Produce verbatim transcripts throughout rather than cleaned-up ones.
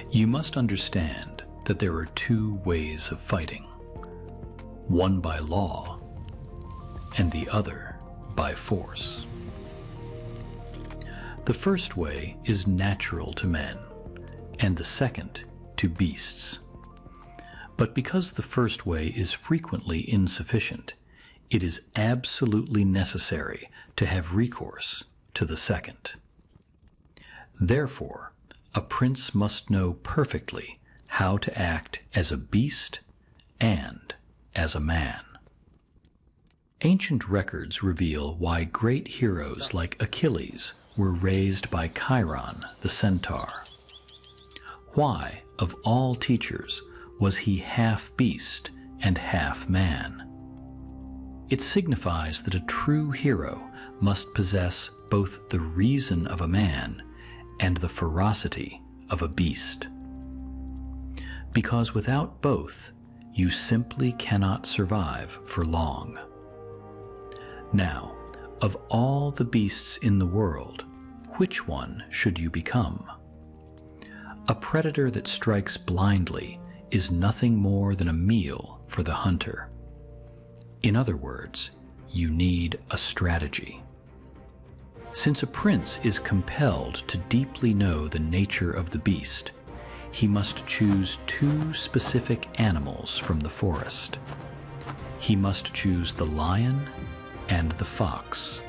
You must understand that there are two ways of fighting, one by law and the other by force. The first way is natural to men, and the second to beasts. But because the first way is frequently insufficient, it is absolutely necessary to have recourse to the second. Therefore, a prince must know perfectly how to act as a beast and as a man. Ancient records reveal why great heroes like Achilles were raised by Chiron the centaur. Why, of all teachers, was he half beast and half man? It signifies that a true hero must possess both the reason of a man and the ferocity of a beast. Because without both, you simply cannot survive for long. Now, of all the beasts in the world, which one should you become? A predator that strikes blindly is nothing more than a meal for the hunter. In other words, you need a strategy. Since a prince is compelled to deeply know the nature of the beast, he must choose two specific animals from the forest. He must choose the lion and the fox.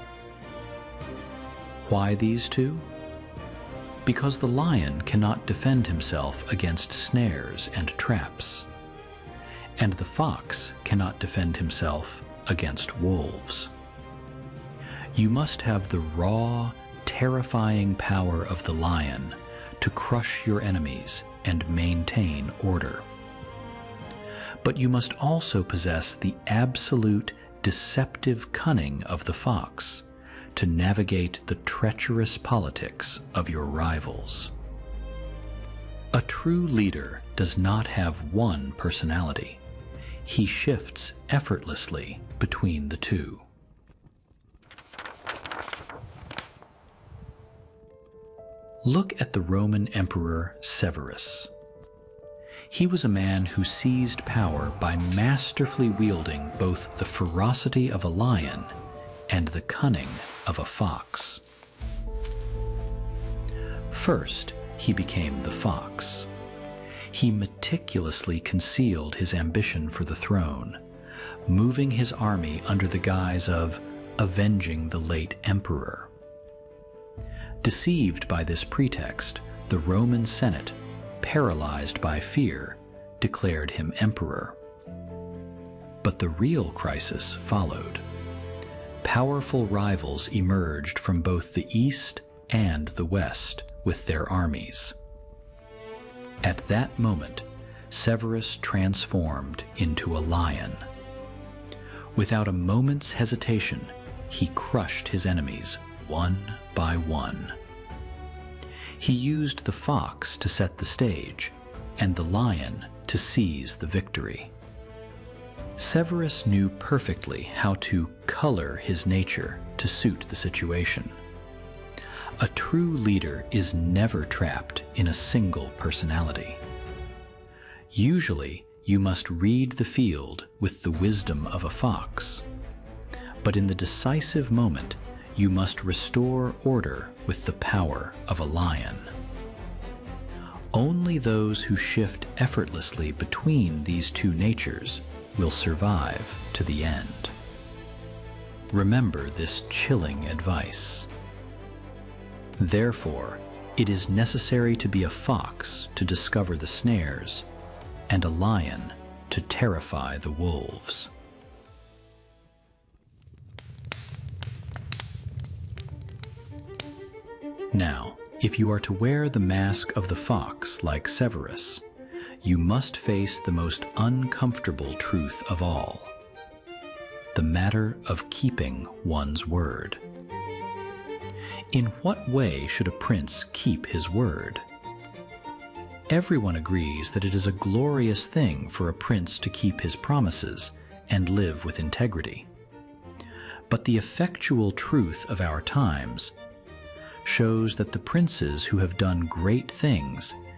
Why these two? Because the lion cannot defend himself against snares and traps, and the fox cannot defend himself against wolves. You must have the raw, terrifying power of the lion to crush your enemies and maintain order. But you must also possess the absolute deceptive cunning of the fox to navigate the treacherous politics of your rivals. A true leader does not have one personality. He shifts effortlessly between the two. Look at the Roman Emperor Severus. He was a man who seized power by masterfully wielding both the ferocity of a lion and the cunning of a fox. First, he became the fox. He meticulously concealed his ambition for the throne, moving his army under the guise of avenging the late emperor. Deceived by this pretext, the Roman Senate, paralyzed by fear, declared him emperor. But the real crisis followed. Powerful rivals emerged from both the east and the west with their armies. At that moment, Severus transformed into a lion. Without a moment's hesitation, he crushed his enemies one by one. He used the fox to set the stage and the lion to seize the victory. Severus knew perfectly how to color his nature to suit the situation. A true leader is never trapped in a single personality. Usually, you must read the field with the wisdom of a fox. But in the decisive moment, you must restore order with the power of a lion. Only those who shift effortlessly between these two natures will survive to the end. Remember this chilling advice. Therefore, it is necessary to be a fox to discover the snares, and a lion to terrify the wolves. Now, if you are to wear the mask of the fox like Severus, you must face the most uncomfortable truth of all: the matter of keeping one's word. In what way should a prince keep his word? Everyone agrees that it is a glorious thing for a prince to keep his promises and live with integrity. But the effectual truth of our times shows that the princes who have done great things